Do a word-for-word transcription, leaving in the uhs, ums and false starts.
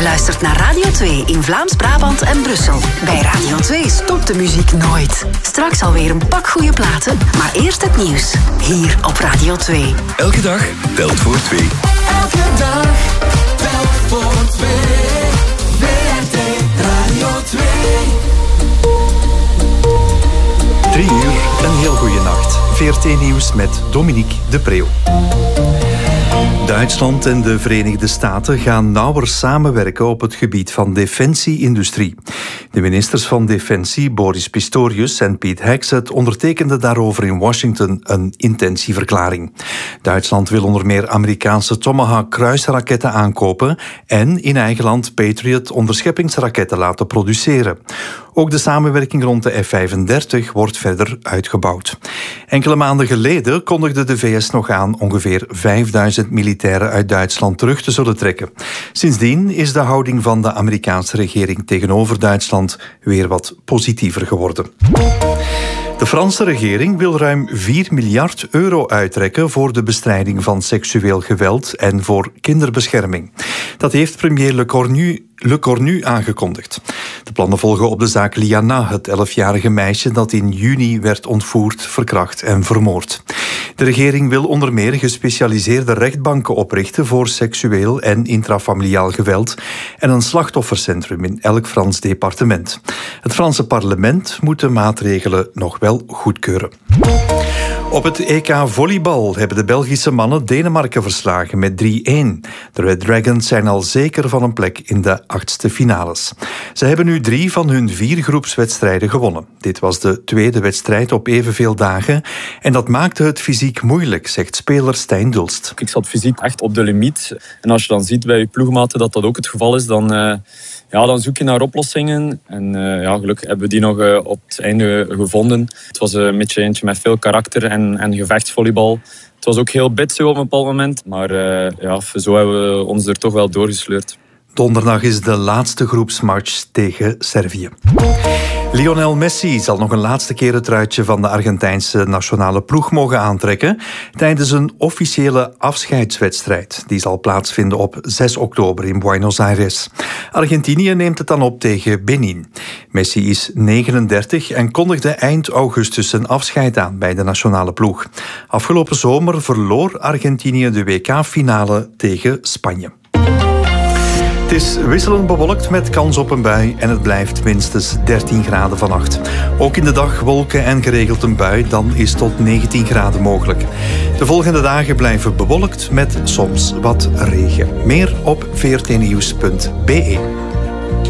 luistert naar Radio twee in Vlaams-Brabant en Brussel. Bij Radio twee stopt de muziek nooit. Straks alweer een pak goede platen, maar eerst het nieuws. Hier op Radio twee. Elke dag telt voor twee. Elke dag telt voor twee. V R T Radio twee. Drie uur, een heel goede nacht. V R T-nieuws met Dominique de Preeuw. Duitsland en de Verenigde Staten gaan nauwer samenwerken op het gebied van defensie-industrie. De ministers van Defensie, Boris Pistorius en Pete Hegseth, ondertekenden daarover in Washington een intentieverklaring. Duitsland wil onder meer Amerikaanse Tomahawk kruisraketten aankopen en in eigen land Patriot onderscheppingsraketten laten produceren. Ook de samenwerking rond de F vijfendertig wordt verder uitgebouwd. Enkele maanden geleden kondigde de V S nog aan ongeveer vijfduizend militairen uit Duitsland terug te zullen trekken. Sindsdien is de houding van de Amerikaanse regering tegenover Duitsland weer wat positiever geworden. De Franse regering wil ruim vier miljard euro uittrekken voor de bestrijding van seksueel geweld en voor kinderbescherming. Dat heeft premier Le Cornu, Le Cornu aangekondigd. De plannen volgen op de zaak Liana, het elfjarige meisje dat in juni werd ontvoerd, verkracht en vermoord. De regering wil onder meer gespecialiseerde rechtbanken oprichten voor seksueel en intrafamiliaal geweld en een slachtoffercentrum in elk Frans departement. Het Franse parlement moet de maatregelen nog wel goedkeuren. Op het E K volleybal hebben de Belgische mannen Denemarken verslagen met drie-een. De Red Dragons zijn al zeker van een plek in de achtste finales. Ze hebben nu drie van hun vier groepswedstrijden gewonnen. Dit was de tweede wedstrijd op evenveel dagen en dat maakte het fysiek moeilijk, zegt speler Stijn Dulst. Ik zat fysiek echt op de limiet. En als je dan ziet bij je ploegmaten dat dat ook het geval is, dan, uh, ja, dan zoek je naar oplossingen. En uh, ja, gelukkig hebben we die nog uh, op het einde gevonden. Het was een beetje eentje met veel karakter en, en gevechtsvolleybal. Het was ook heel bitsig op een bepaald moment. Maar uh, ja, zo hebben we ons er toch wel doorgesleurd. Donderdag is de laatste groepsmatch tegen Servië. Lionel Messi zal nog een laatste keer het truitje van de Argentijnse nationale ploeg mogen aantrekken tijdens een officiële afscheidswedstrijd. Die zal plaatsvinden op zes oktober in Buenos Aires. Argentinië neemt het dan op tegen Benin. Messi is negenendertig en kondigde eind augustus een afscheid aan bij de nationale ploeg. Afgelopen zomer verloor Argentinië de W K-finale tegen Spanje. Het is wisselend bewolkt met kans op een bui en het blijft minstens dertien graden vannacht. Ook in de dag wolken en geregeld een bui, dan is tot negentien graden mogelijk. De volgende dagen blijven bewolkt met soms wat regen. Meer op v r t nieuws punt b e.